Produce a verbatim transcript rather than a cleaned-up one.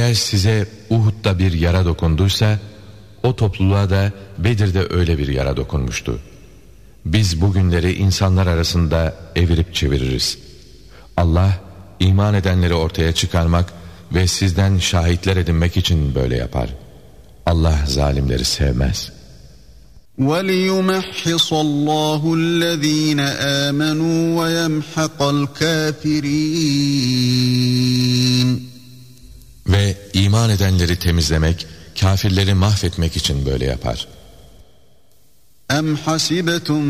Eğer size Uhud'da bir yara dokunduysa, o topluluğa da Bedir'de öyle bir yara dokunmuştu. Biz bugünleri insanlar arasında evirip çeviririz. Allah, iman edenleri ortaya çıkarmak ve sizden şahitler edinmek için böyle yapar. Allah zalimleri sevmez. وَلِيُمَحِّصَ اللّٰهُ الَّذ۪ينَ آمَنُوا وَيَمْحَقَ الْكَافِرِينَ. Ve iman edenleri temizlemek, kafirleri mahvetmek için böyle yapar. اَمْ حَسِبَتُمْ